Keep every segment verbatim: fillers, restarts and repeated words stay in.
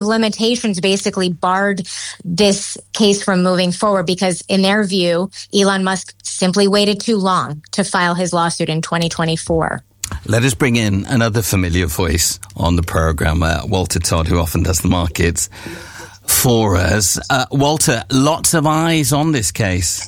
limitations basically barred this case from moving forward because, in their view, Elon Musk simply waited too long to file his lawsuit in twenty twenty-four. Let us bring in another familiar voice on the program, uh, Walter Todd, who often does the markets for us. Uh, Walter, lots of eyes on this case.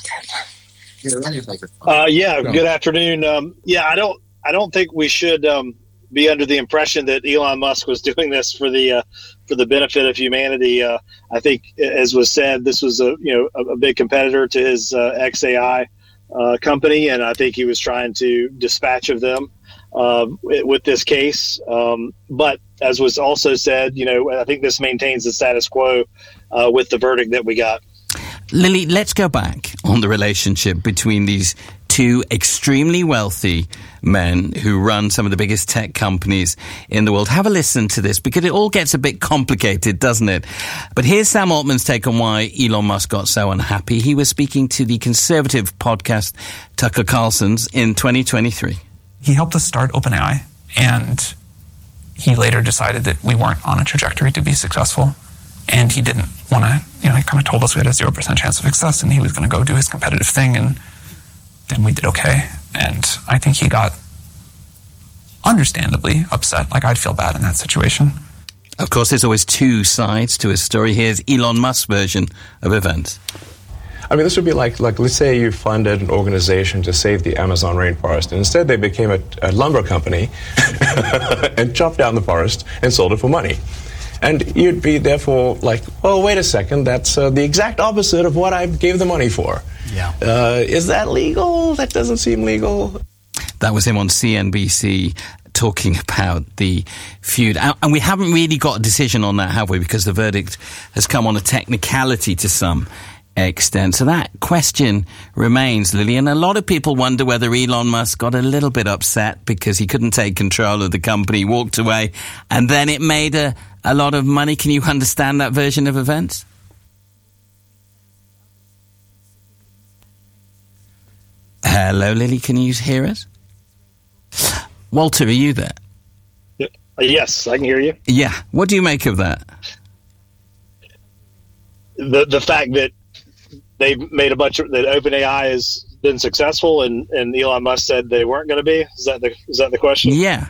Uh, yeah, good afternoon. Um, yeah, I don't, I don't think we should um, be under the impression that Elon Musk was doing this for the uh, for the benefit of humanity. Uh, I think, as was said, this was a you know a, a big competitor to his uh, X A I uh, company, and I think he was trying to dispatch of them uh, with this case. Um, but as was also said, you know, I think this maintains the status quo uh, with the verdict that we got. Lily, let's go back on the relationship between these two extremely wealthy men who run some of the biggest tech companies in the world. Have a listen to this, because it all gets a bit complicated, doesn't it? But here's Sam Altman's take on why Elon Musk got so unhappy. He was speaking to the conservative podcast Tucker Carlson's in twenty twenty-three. He helped us start OpenAI, and he later decided that we weren't on a trajectory to be successful. And he didn't want to, you know, he kind of told us we had a zero percent chance of success and he was going to go do his competitive thing, and then we did okay. And I think he got understandably upset. Like, I'd feel bad in that situation. Of course, there's always two sides to a story. Here's Elon Musk's version of events. I mean, this would be like, like, let's say you funded an organization to save the Amazon rainforest, and instead they became a, a lumber company and chopped down the forest and sold it for money. And you'd be therefore like, well, wait a second, that's uh, the exact opposite of what I gave the money for. Yeah. Uh, is that legal? That doesn't seem legal. That was him on C N B C talking about the feud. And we haven't really got a decision on that, have we? Because the verdict has come on a technicality to some extent. So that question remains, Lily. And a lot of people wonder whether Elon Musk got a little bit upset because he couldn't take control of the company, walked away, and then it made a, a lot of money. Can you understand that version of events? Hello, Lily. Can you hear us? Walter, are you there? Yes, I can hear you. Yeah. What do you make of that? The the fact that they've made a bunch of, that OpenAI has been successful, and, and Elon Musk said they weren't going to be. Is that the is that the question? Yeah.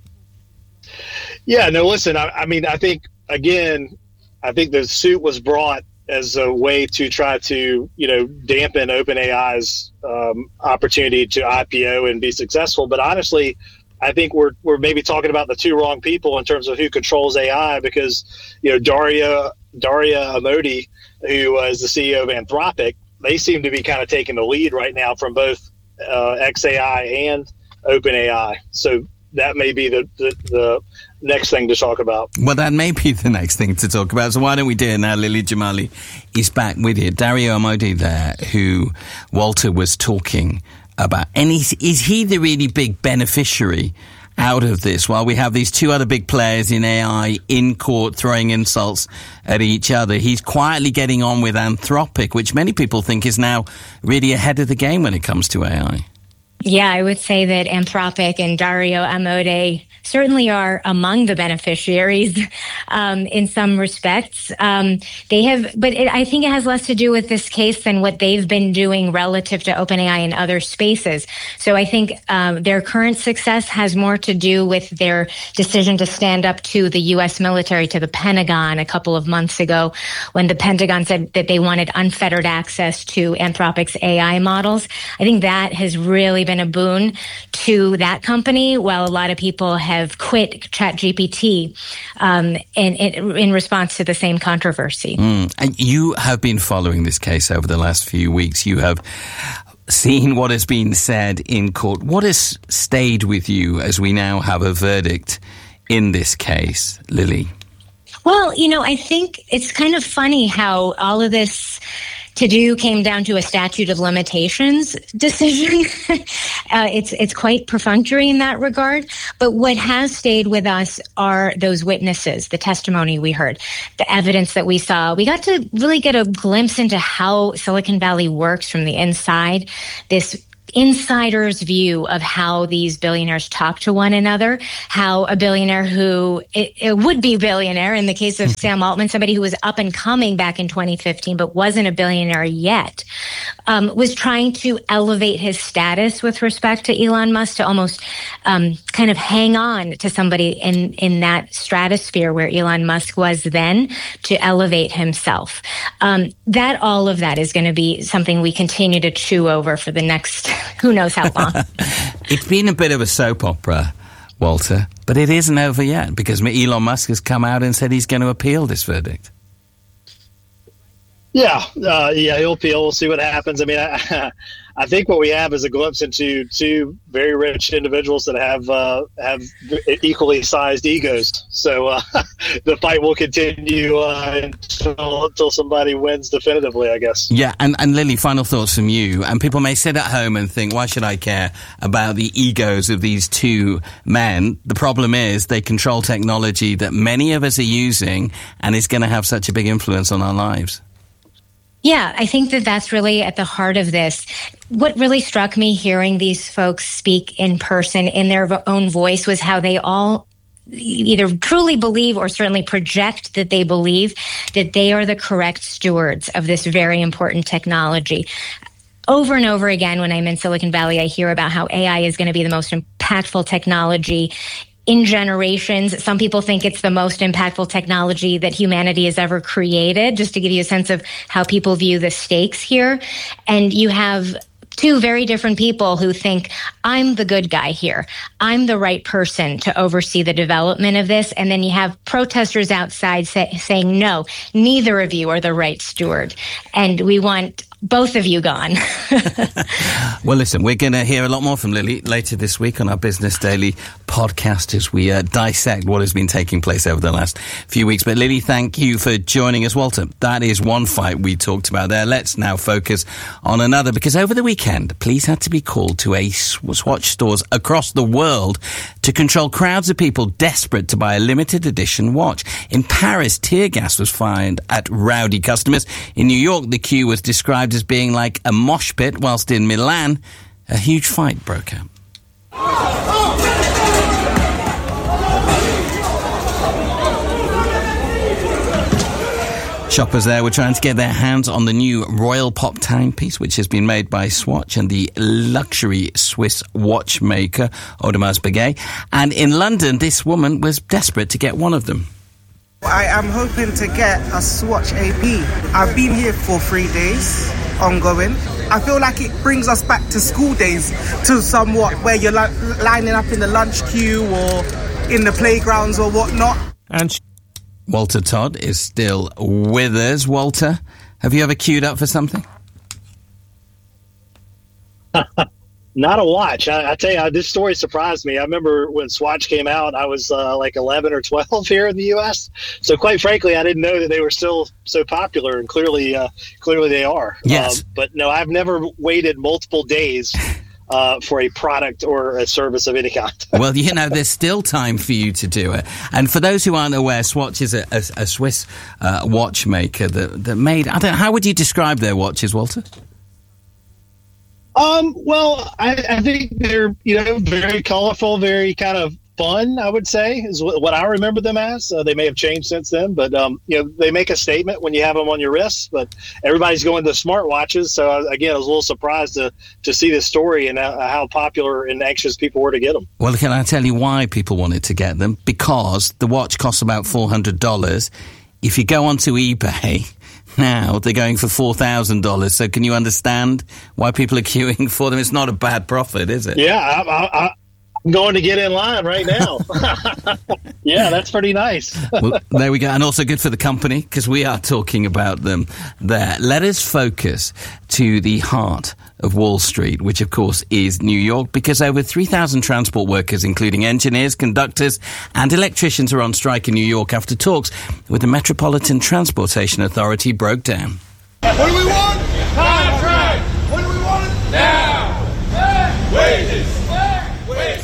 Yeah. No. Listen. I, I mean, I think again, I think the suit was brought as a way to try to you know dampen OpenAI's um, opportunity to I P O and be successful. But honestly, I think we're we're maybe talking about the two wrong people in terms of who controls A I, because you know Daria Daria Amodei, who is the C E O of Anthropic, they seem to be kind of taking the lead right now from both uh, X A I and OpenAI. So that may be the, the the next thing to talk about. Well, that may be the next thing to talk about. So why don't we do it now? Lily Jamali is back with you. Dario Amodei there, who Walter was talking about. And is, is he the really big beneficiary out of this, while we have these two other big players in A I in court throwing insults at each other? He's quietly getting on with Anthropic, which many people think is now really ahead of the game when it comes to A I. Yeah, I would say that Anthropic and Dario Amodei certainly are among the beneficiaries um, in some respects. Um, they have, but it, I think it has less to do with this case than what they've been doing relative to OpenAI in other spaces. So I think um, their current success has more to do with their decision to stand up to the U S military, to the Pentagon a couple of months ago, when the Pentagon said that they wanted unfettered access to Anthropic's A I models. I think that has really been a boon to that company, while a lot of people have quit ChatGPT um, in, in, in response to the same controversy. Mm. And you have been following this case over the last few weeks. You have seen what has been said in court. What has stayed with you as we now have a verdict in this case, Lily? Well, you know, I think it's kind of funny how all of this to-do came down to a statute of limitations decision. uh, it's it's quite perfunctory in that regard. But what has stayed with us are those witnesses, the testimony we heard, the evidence that we saw. We got to really get a glimpse into how Silicon Valley works from the inside. This insider's view of how these billionaires talk to one another, how a billionaire who, it, it would be billionaire in the case of Sam Altman, somebody who was up and coming back in twenty fifteen, but wasn't a billionaire yet, um, was trying to elevate his status with respect to Elon Musk to almost um, kind of hang on to somebody in, in that stratosphere where Elon Musk was then, to elevate himself. Um, that all of that is going to be something we continue to chew over for the next who knows how long. It's been a bit of a soap opera, Walter, but it isn't over yet because Elon Musk has come out and said he's going to appeal this verdict. Yeah, uh, yeah, he'll appeal. We'll see what happens. I mean, I, I think what we have is a glimpse into two very rich individuals that have uh, have equally sized egos. So uh, the fight will continue uh, until, until somebody wins definitively, I guess. Yeah, and, and Lily, final thoughts from you. And people may sit at home and think, why should I care about the egos of these two men? The problem is they control technology that many of us are using and is going to have such a big influence on our lives. Yeah, I think that that's really at the heart of this. What really struck me hearing these folks speak in person in their own voice was how they all either truly believe or certainly project that they believe that they are the correct stewards of this very important technology. Over and over again, when I'm in Silicon Valley, I hear about how A I is going to be the most impactful technology in generations. Some people think it's the most impactful technology that humanity has ever created, just to give you a sense of how people view the stakes here. And you have two very different people who think, I'm the good guy here. I'm the right person to oversee the development of this. And then you have protesters outside say, saying, no, neither of you are the right steward. And we want both of you gone. Well, listen, we're going to hear a lot more from Lily later this week on our Business Daily podcast as we uh, dissect what has been taking place over the last few weeks. But Lily, thank you for joining us. Walter, that is one fight we talked about there. Let's now focus on another, because over the weekend, police had to be called to a Swatch stores across the world to control crowds of people desperate to buy a limited edition watch. In Paris, tear gas was fired at rowdy customers. In New York, the queue was described as being like a mosh pit, whilst in Milan, a huge fight broke out. Shoppers there were trying to get their hands on the new Royal Pop timepiece, which has been made by Swatch and the luxury Swiss watchmaker Audemars Piguet. And in London, this woman was desperate to get one of them. I am hoping to get a Swatch A P. I've been here for three days, ongoing. I feel like it brings us back to school days, to somewhat, where you're li- lining up in the lunch queue or in the playgrounds or whatnot. And sh- Walter Todd is still with us. Walter, have you ever queued up for something? Not a watch. I, I tell you, this story surprised me. I remember when Swatch came out, I was uh, like eleven or twelve here in the U S. So quite frankly, I didn't know that they were still so popular, and clearly, uh, clearly they are. Yes. Um, but no, I've never waited multiple days uh, for a product or a service of any kind. Well, you know, there's still time for you to do it. And for those who aren't aware, Swatch is a, a, a Swiss uh, watchmaker that, that made, I don't know, how would you describe their watches, Walter? Um, well, I, I think they're, you know, very colorful, very kind of fun, I would say, is what, what I remember them as. Uh, they may have changed since then, but, um, you know, they make a statement when you have them on your wrists, but everybody's going to smartwatches. So, uh, again, I was a little surprised to, to see this story and uh, how popular and anxious people were to get them. Well, can I tell you why people wanted to get them? Because the watch costs about four hundred dollars. If you go onto eBay now, they're going for four thousand dollars. So can you understand why people are queuing for them? It's not a bad profit, is it? Yeah, I, I, I'm going to get in line right now. Yeah, that's pretty nice. Well, there we go. And also good for the company, because we are talking about them there. Let us focus to the heart of Wall Street, which of course is New York, because over three thousand transport workers, including engineers, conductors and electricians, are on strike in New York after talks with the Metropolitan Transportation Authority broke down. What do we want? Contract! What do we want? Now! Wages! Wages!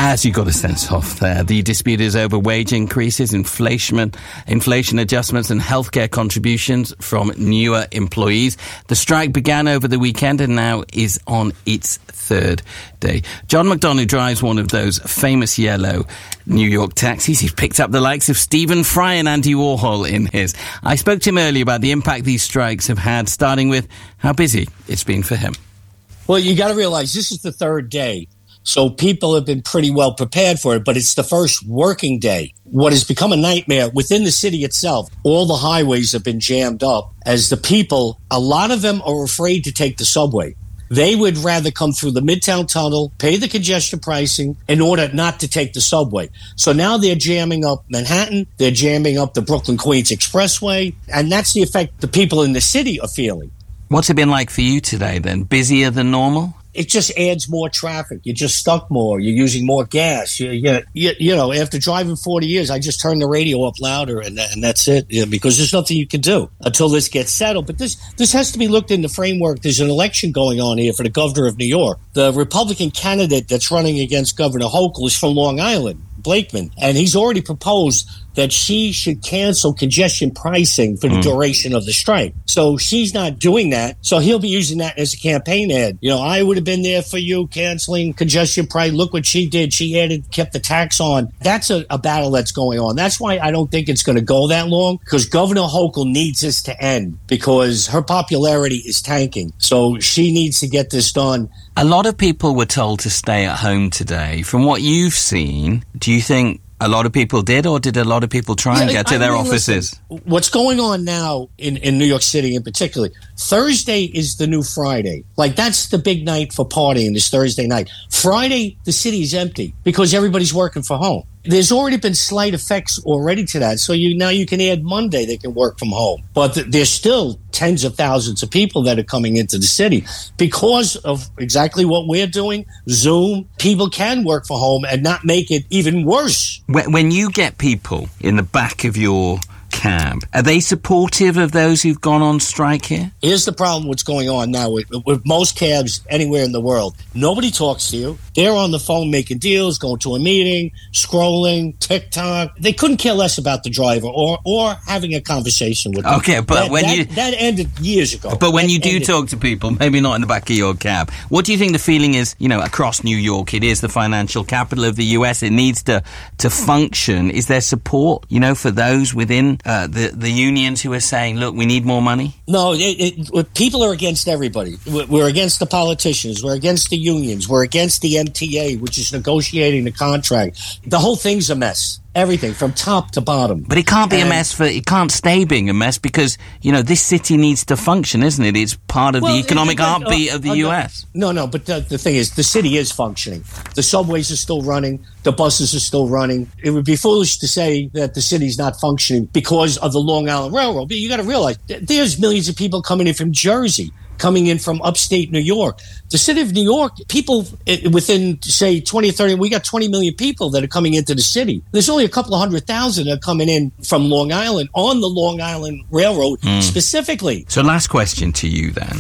As you got a sense of there, the dispute is over wage increases, inflation, inflation adjustments and healthcare contributions from newer employees. The strike began over the weekend and now is on its third day. John McDonough drives one of those famous yellow New York taxis. He's picked up the likes of Stephen Fry and Andy Warhol in his. I spoke to him earlier about the impact these strikes have had, starting with how busy it's been for him. Well, you got to realize this is the third day. So people have been pretty well prepared for it, but it's the first working day. What has become a nightmare within the city itself, all the highways have been jammed up as the people, a lot of them are afraid to take the subway. They would rather come through the Midtown Tunnel, pay the congestion pricing in order not to take the subway. So now they're jamming up Manhattan, they're jamming up the Brooklyn-Queens Expressway, and that's the effect the people in the city are feeling. What's it been like for you today then? Busier than normal? It just adds more traffic. You're just stuck more. You're using more gas. You, you, you, you know, after driving forty years, I just turn the radio up louder and, and that's it, yeah, because there's nothing you can do until this gets settled. But this, this has to be looked in the framework. There's an election going on here for the governor of New York. The Republican candidate that's running against Governor Hochul is from Long Island, Blakeman, and he's already proposed that she should cancel congestion pricing for the mm. duration of the strike. So she's not doing that. So he'll be using that as a campaign ad. You know, I would have been there for you canceling congestion price. Look what she did. She added, kept the tax on. That's a, a battle that's going on. That's why I don't think it's going to go that long, because Governor Hochul needs this to end because her popularity is tanking. So she needs to get this done. A lot of people were told to stay at home today. From what you've seen, do you think a lot of people did, or did a lot of people try yeah, and get to I their mean, offices? Listen, what's going on now in, in New York City in particular, Thursday is the new Friday. Like, that's the big night for partying, this Thursday night. Friday, the city's empty because everybody's working from home. There's already been slight effects already to that. So you now you can add Monday, they can work from home. But th- there's still tens of thousands of people that are coming into the city because of exactly what we're doing, Zoom. People can work from home and not make it even worse. When, when you get people in the back of your cab, are they supportive of those who've gone on strike here? Here's the problem what's going on now with, with most cabs anywhere in the world. Nobody talks to you. They're on the phone making deals, going to a meeting, scrolling, TikTok. They couldn't care less about the driver or or having a conversation with them. Okay, but that, when that, you... That ended years ago. But when that you do ended. talk to people, maybe not in the back of your cab, what do you think the feeling is, you know, across New York? It is the financial capital of the U S. It needs to, to function. Is there support, you know, for those within uh, the, the unions who are saying, look, we need more money? No, it, it, people are against everybody. We're against the politicians. We're against the unions. We're against the M T A, which is negotiating the contract. The whole thing's a mess. Everything from top to bottom. But it can't be and, a mess for, it can't stay being a mess because, you know, this city needs to function, isn't it? It's part of well, the economic it, it, heartbeat uh, of the uh, U S. No, no, but the, the thing is, the city is functioning. The subways are still running. The buses are still running. It would be foolish to say that the city's not functioning because of the Long Island Railroad. But you got to realize, there's millions of people coming in from Jersey, coming in from upstate New York. The city of New York, people within, say, twenty or thirty, we got twenty million people that are coming into the city. There's only a couple of hundred thousand that are coming in from Long Island on the Long Island Railroad mm. specifically. So last question to you then.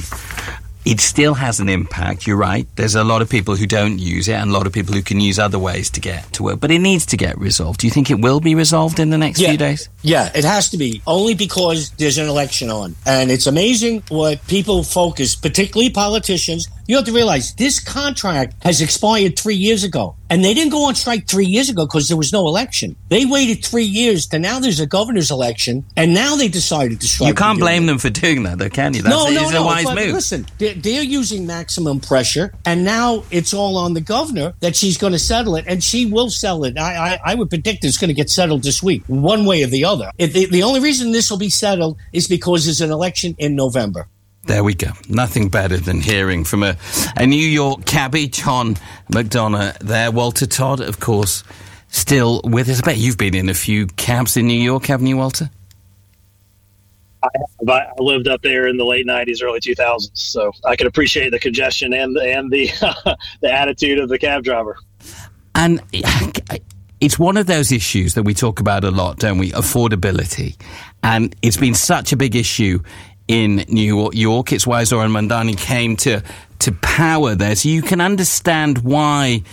It still has an impact, you're right. There's a lot of people who don't use it and a lot of people who can use other ways to get to work. But it needs to get resolved. Do you think it will be resolved in the next yeah. few days? Yeah, it has to be, only because there's an election on. And it's amazing what people focus, particularly politicians. You have to realize this contract has expired three years ago. And they didn't go on strike three years ago because there was no election. They waited three years to now there's a governor's election, and now they decided to strike. You can't blame them for doing that, though, can you? That's no, no, it's no. a wise but move. Listen, they're, they're using maximum pressure, and now it's all on the governor that she's going to settle it, and she will settle it. I, I, I would predict it's going to get settled this week, one way or the other. If the, the only reason this will be settled is because there's an election in November. There we go. Nothing better than hearing from a, a New York cabbie, John McDonough there. Walter Todd, of course, still with us. I bet you've been in a few cabs in New York, haven't you, Walter? I have. I lived up there in the late nineties, early two thousands, so I can appreciate the congestion and, and the, the attitude of the cab driver. And it's one of those issues that we talk about a lot, don't we? Affordability. And it's been such a big issue in New York. It's why Zoran Mandani came to to power there. So you can understand why,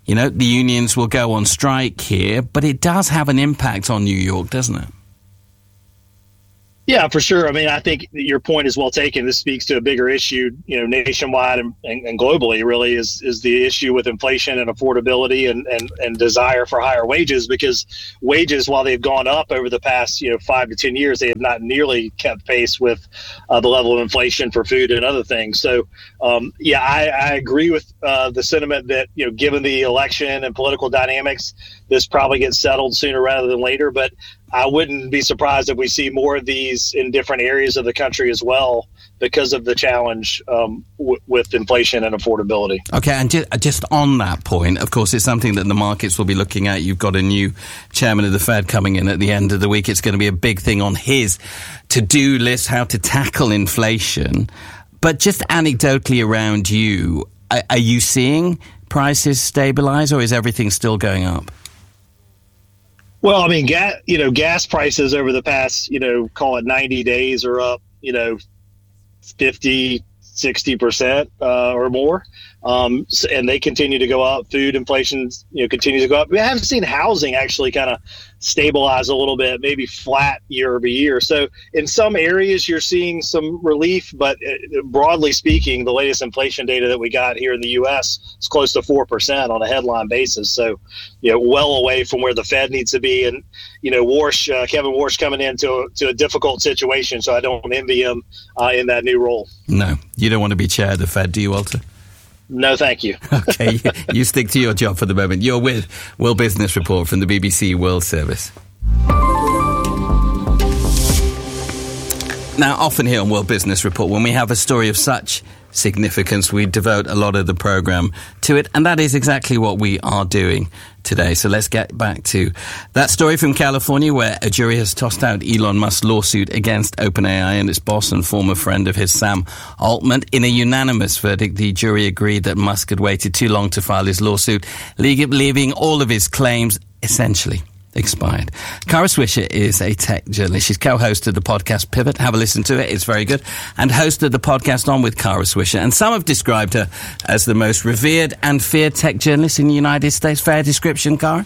You know, the unions will go on strike here, but it does have an impact on New York, doesn't it? Yeah, for sure. I mean, I think your point is well taken. This speaks to a bigger issue, you know, nationwide and, and, and globally, really, is is the issue with inflation and affordability and, and, and desire for higher wages, because wages, while they've gone up over the past, you know, five to ten years, they have not nearly kept pace with uh, the level of inflation for food and other things. So, um, yeah, I, I agree with uh, the sentiment that, you know, given the election and political dynamics, this probably gets settled sooner rather than later. But I wouldn't be surprised if we see more of these in different areas of the country as well, because of the challenge um, w- with inflation and affordability. Okay, and ju- just on that point, of course, it's something that the markets will be looking at. You've got a new chairman of the Fed coming in at the end of the week. It's going to be a big thing on his to-do list, how to tackle inflation. But just anecdotally around you, are, are you seeing prices stabilize, or is everything still going up? Well, I mean, gas, you know, gas prices over the past, you know, call it ninety days are up, you know, fifty, sixty percent uh, or more. Um, and they continue to go up. Food inflation, you know, continues to go up. We haven't seen housing actually kind of stabilize a little bit, maybe flat year over year. So in some areas you're seeing some relief, but broadly speaking, the latest inflation data that we got here in the U S is close to four percent on a headline basis. So, you know, well away from where the Fed needs to be. And, you know, Warsh, uh, Kevin Warsh coming into a, to a difficult situation. So I don't envy him uh, in that new role. No, you don't want to be chair of the Fed, do you, Walter? No, thank you. Okay, you, you stick to your job for the moment. You're with World Business Report from the B B C World Service. Now, often here on World Business Report, when we have a story of such significance, we devote a lot of the programme to it, and that is exactly what we are doing today. So let's get back to that story from California, where a jury has tossed out Elon Musk's lawsuit against OpenAI and its boss and former friend of his, Sam Altman. In a unanimous verdict, the jury agreed that Musk had waited too long to file his lawsuit, leaving all of his claims essentially expired. Kara Swisher is a tech journalist. She's co-host of the podcast Pivot. Have a listen to it. It's very good. And hosted the podcast On with Kara Swisher. And some have described her as the most revered and feared tech journalist in the United States. Fair description, Kara?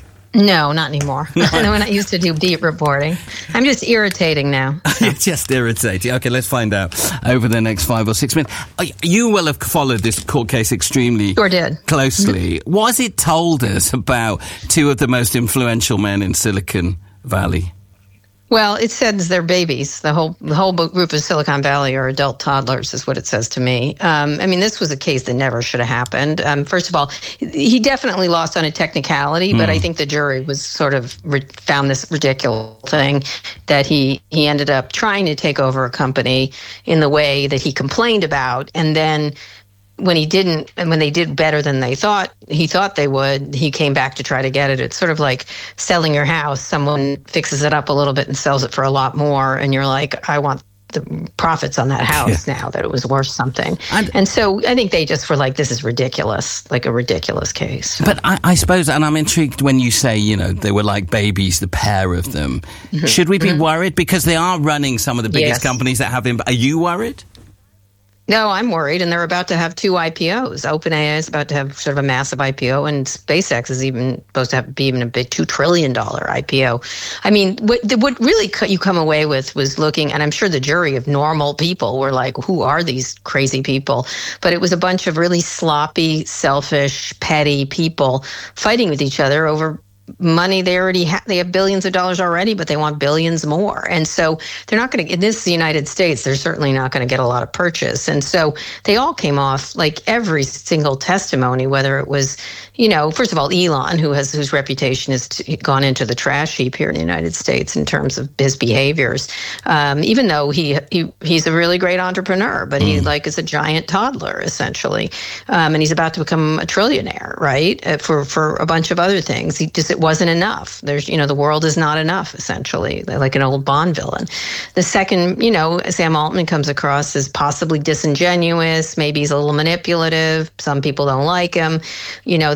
No, not anymore. No. When I used to do deep reporting. I'm just irritating now. So. You're just irritating. Okay, let's find out over the next five or six minutes. You will have followed this court case extremely sure did. closely. Mm-hmm. What has it told us about two of the most influential men in Silicon Valley? Well, it says they're babies. The whole the whole group of Silicon Valley are adult toddlers, is what it says to me. Um, I mean, this was a case that never should have happened. Um, first of all, he definitely lost on a technicality, mm. but I think the jury was sort of re- found this ridiculous thing that he he ended up trying to take over a company in the way that he complained about, and then when he didn't, and when they did better than they thought, he thought they would, he came back to try to get it. It's sort of like selling your house. Someone fixes it up a little bit and sells it for a lot more. And you're like, I want the profits on that house yeah. now that it was worth something. And, and so I think they just were like, this is ridiculous, like a ridiculous case. But I, I suppose, and I'm intrigued when you say, you know, they were like babies, the pair of them. Mm-hmm. Should we be mm-hmm. worried? Because they are running some of the biggest yes. companies that have him. Are you worried? No, I'm worried, and they're about to have two I P Os. OpenAI is about to have sort of a massive I P O, and SpaceX is even supposed to have be even a big two trillion dollars I P O. I mean, what what really you come away with was looking, and I'm sure the jury of normal people were like, who are these crazy people? But it was a bunch of really sloppy, selfish, petty people fighting with each other over money they already have. They have billions of dollars already, but they want billions more. And so they're not going to, in this United States, they're certainly not going to get a lot of purchase. And so they all came off, like every single testimony, whether it was, you know, first of all, Elon, who has whose reputation has t- gone into the trash heap here in the United States in terms of his behaviors, um, even though he, he he's a really great entrepreneur, but mm. he like is a giant toddler, essentially. Um, and he's about to become a trillionaire, right, uh, for, for a bunch of other things. He just, it wasn't enough. There's, you know, the world is not enough, essentially, like an old Bond villain. The second, you know, Sam Altman comes across as possibly disingenuous. Maybe he's a little manipulative. Some people don't like him. You know,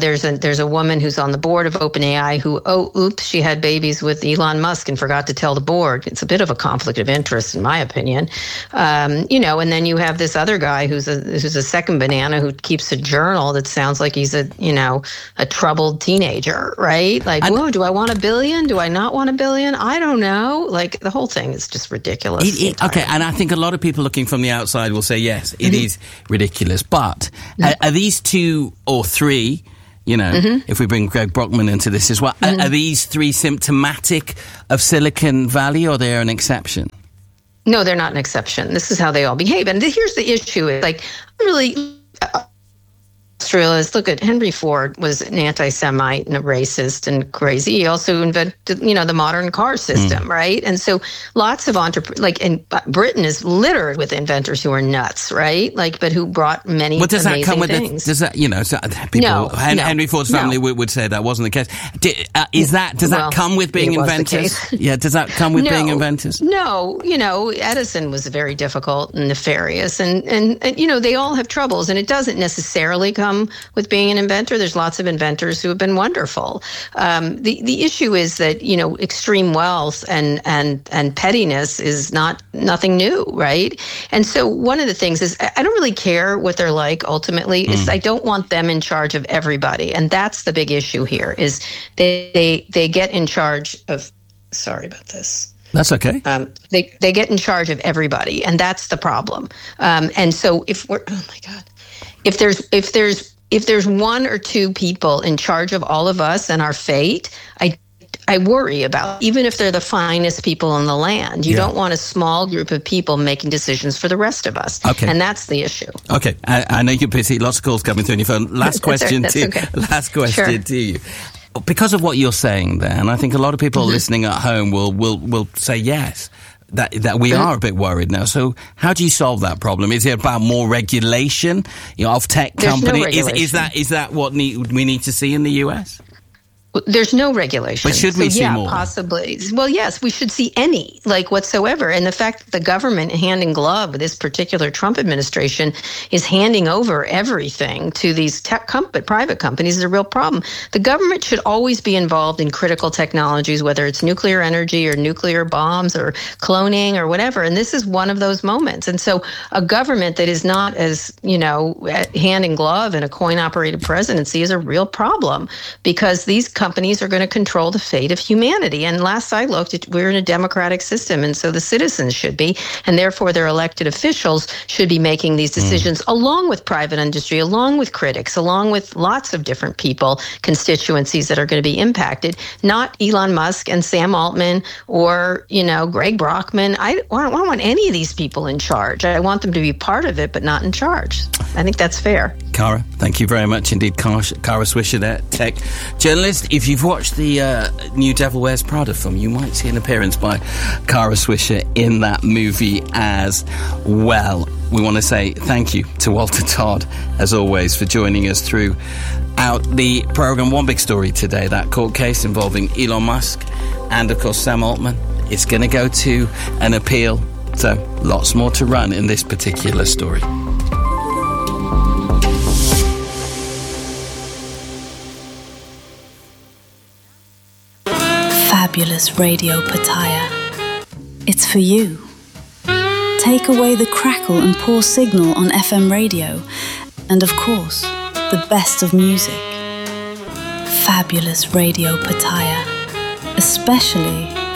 there's a there's a woman who's on the board of OpenAI who, oh, oops, she had babies with Elon Musk and forgot to tell the board. It's a bit of a conflict of interest, in my opinion. Um, you know, and then you have this other guy who's a who's a second banana who keeps a journal that sounds like he's a, you know, a troubled teenager, right? Like, and, whoa, do I want a billion? Do I not want a billion? I don't know. Like, the whole thing is just ridiculous. It, it, okay, and I think a lot of people looking from the outside will say, yes, it mm-hmm. is ridiculous. But mm-hmm. are, are these two or three, you know, mm-hmm. if we bring Greg Brockman into this as well, mm-hmm. are, are these three symptomatic of Silicon Valley, or they're an exception? No, they're not an exception. This is how they all behave. And here's the issue. It's like, really... Uh, Industrialists. Look at Henry Ford was an anti-Semite and a racist and crazy. He also invented, you know, the modern car system, mm. right? And so lots of entrepreneurs, like, and Britain is littered with inventors who are nuts, right? Like, but who brought many but does amazing that come with things. The, does that, you know, so people, no, Hen- no, Henry Ford's family no. would, would say that wasn't the case. Did, uh, is that, does well, that come with being inventors? Yeah, does that come with no, being inventors? No, you know, Edison was very difficult and nefarious, and, and, and, you know, they all have troubles, and it doesn't necessarily come with being an inventor. There's lots of inventors who have been wonderful. Um, the the issue is that, you know, extreme wealth and and and pettiness is not nothing new, right? And so one of the things is I don't really care what they're like ultimately. Mm. Is I don't want them in charge of everybody, and that's the big issue here. Is they they they get in charge of. Sorry about this. That's okay. Um, they they get in charge of everybody, and that's the problem. Um, and so if we're oh my god, if there's if there's If there's one or two people in charge of all of us and our fate, I I worry about, even if they're the finest people in the land. You yeah. don't want a small group of people making decisions for the rest of us. Okay. And that's the issue. Okay. I, I know you're busy. Lots of calls coming through on your phone. Last question that's, to that's okay. last question sure. to you. Because of what you're saying there, and I think a lot of people mm-hmm. listening at home will will will say yes. That that we are a bit worried now. So how do you solve that problem? Is it about more regulation, you know, of tech companies? No is is that is that what need, we need to see in the U S? There's no regulation. But should we so, see yeah, more? Possibly. Well, yes, we should see any, like whatsoever. And the fact that the government, hand in glove with this particular Trump administration, is handing over everything to these tech company, private companies is a real problem. The government should always be involved in critical technologies, whether it's nuclear energy or nuclear bombs or cloning or whatever. And this is one of those moments. And so a government that is not as, you know, hand in glove in a coin-operated presidency is a real problem, because these companies are going to control the fate of humanity. And last I looked, we're in a democratic system, and so the citizens should be, and therefore their elected officials should be making these decisions mm. along with private industry, along with critics, along with lots of different people, constituencies that are going to be impacted, not Elon Musk and Sam Altman or, you know, Greg Brockman. I, I don't want any of these people in charge. I want them to be part of it, but not in charge. I think that's fair. Kara, thank you very much indeed. Kara, Kara Swisher there, tech journalist. If you've watched the uh, new Devil Wears Prada film, you might see an appearance by Kara Swisher in that movie as well. We want to say thank you to Walter Todd, as always, for joining us throughout the programme. One big story today, that court case involving Elon Musk and, of course, Sam Altman. It's going to go to an appeal, so lots more to run in this particular story. Fabulous Radio Pattaya. It's for you. Take away the crackle and poor signal on F M radio, and of course, the best of music. Fabulous Radio Pattaya, especially